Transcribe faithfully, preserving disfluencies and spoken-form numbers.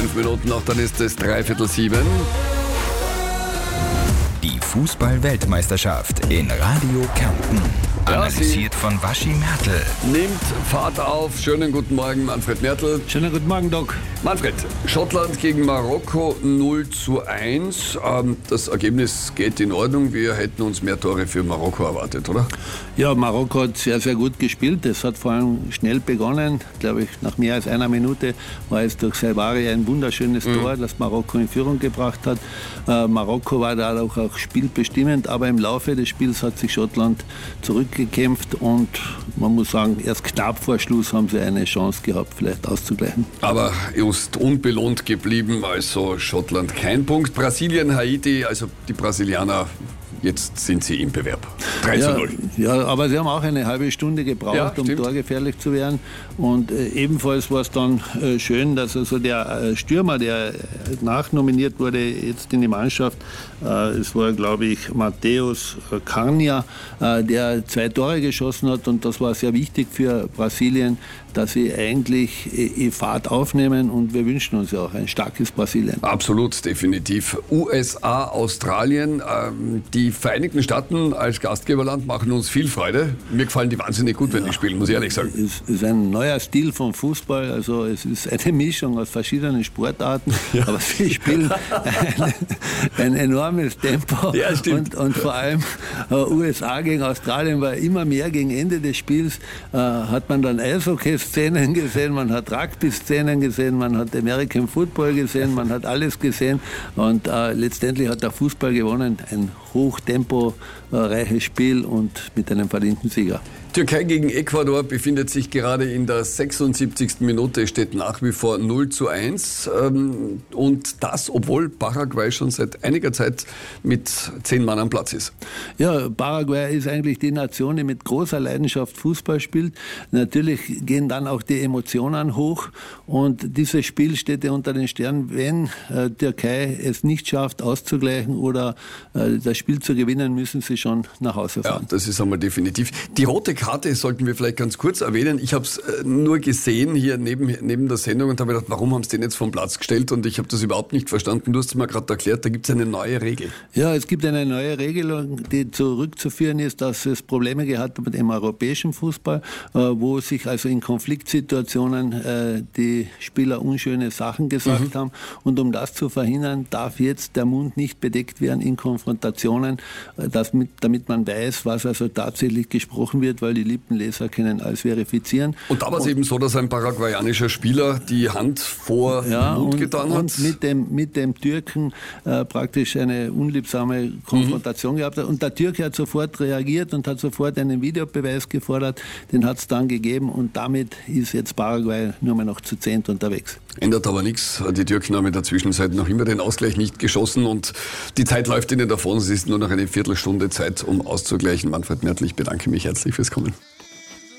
Fünf Minuten noch, dann ist es dreiviertel sieben. Die Fußball-Weltmeisterschaft in Radio Kärnten. Analysiert von Waschi Mertl. Nimmt Fahrt auf. Schönen guten Morgen, Manfred Mertl. Schönen guten Morgen, Doc. Manfred, Schottland gegen Marokko null zu eins. Ähm, das Ergebnis geht in Ordnung. Wir hätten uns mehr Tore für Marokko erwartet, oder? Ja, Marokko hat sehr, sehr gut gespielt. Es hat vor allem schnell begonnen. Glaube ich, nach mehr als einer Minute war es durch Saivari ein wunderschönes mhm. Tor, das Marokko in Führung gebracht hat. Äh, Marokko war dadurch auch spielbestimmend, aber im Laufe des Spiels hat sich Schottland zurückgekämpft und man muss sagen, erst knapp vor Schluss haben sie eine Chance gehabt, vielleicht auszugleichen. Aber ist unbelohnt geblieben, also Schottland kein Punkt. Brasilien, Haiti, also die Brasilianer, jetzt sind sie im Bewerb. drei zu null. Ja, ja, aber sie haben auch eine halbe Stunde gebraucht, ja, um torgefährlich zu werden. Und äh, ebenfalls war es dann äh, schön, dass also der äh, Stürmer, der nachnominiert wurde jetzt in die Mannschaft, äh, es war, glaube ich, Mateus Carnia, äh, der zwei Tore geschossen hat. Und das war sehr wichtig für Brasilien, dass sie eigentlich äh, Fahrt aufnehmen. Und wir wünschen uns ja auch ein starkes Brasilien. Absolut, definitiv. U S A, Australien, ähm, die Vereinigten Staaten als Gastgeberland machen uns viel Freude. Mir gefallen die wahnsinnig gut, wenn ja, die spielen, muss ich ehrlich sagen. Es ist ein neuer Stil vom Fußball. Also es ist eine Mischung aus verschiedenen Sportarten. Ja. Aber sie spielen ein, ein enormes Tempo. Ja, stimmt. Und, und vor allem äh, U S A gegen Australien war immer mehr gegen Ende des Spiels. Äh, hat man dann Eishockey-Szenen gesehen, man hat Rugby-Szenen gesehen, man hat American Football gesehen, man hat alles gesehen. Und äh, letztendlich hat der Fußball gewonnen. Ein hochtemporeiches Spiel und mit einem verdienten Sieger. Türkei gegen Ecuador befindet sich gerade in der sechsundsiebzigsten Minute, steht nach wie vor null zu eins. Und das, obwohl Paraguay schon seit einiger Zeit mit zehn Mann am Platz ist. Ja, Paraguay ist eigentlich die Nation, die mit großer Leidenschaft Fußball spielt. Natürlich gehen dann auch die Emotionen hoch. Und dieses Spiel steht ja unter den Sternen, wenn äh, Türkei es nicht schafft, auszugleichen oder äh, das Spiel zu gewinnen, müssen sie schon nach Hause fahren. Ja, das ist einmal definitiv. Die rote Karte sollten wir vielleicht ganz kurz erwähnen. Ich habe es nur gesehen hier neben, neben der Sendung und habe gedacht, warum haben sie den jetzt vom Platz gestellt? Und ich habe das überhaupt nicht verstanden. Du hast es mir gerade erklärt, da gibt es eine neue Regel. Ja, es gibt eine neue Regelung, die zurückzuführen ist, dass es Probleme gehabt hat mit dem europäischen Fußball, wo sich also in Konfliktsituationen die Spieler unschöne Sachen gesagt mhm. haben. Und um das zu verhindern, darf jetzt der Mund nicht bedeckt werden in Konfrontationen, dass mit, damit man weiß, was also tatsächlich gesprochen wird, weil die Lippenleser können alles verifizieren. Und da war es eben so, dass ein paraguayanischer Spieler die Hand vor ja, den Mund und, getan hat. Und mit dem, mit dem Türken äh, praktisch eine unliebsame Konfrontation mhm. gehabt hat. Und der Türke hat sofort reagiert und hat sofort einen Videobeweis gefordert. Den hat es dann gegeben und damit ist jetzt Paraguay nur mehr noch zu zehnt unterwegs. Ändert aber nichts. Die Türken haben in der Zwischenzeit noch immer den Ausgleich nicht geschossen und die Zeit läuft ihnen davon. Es ist nur noch eine Viertelstunde Zeit, um auszugleichen. Manfred Mertl, ich bedanke mich herzlich fürs Kommen.